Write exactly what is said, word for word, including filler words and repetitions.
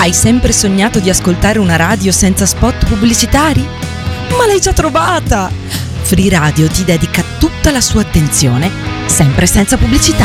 Hai sempre sognato di ascoltare una radio senza spot pubblicitari? Ma l'hai già trovata! Free Radio ti dedica tutta la sua attenzione, sempre senza pubblicità.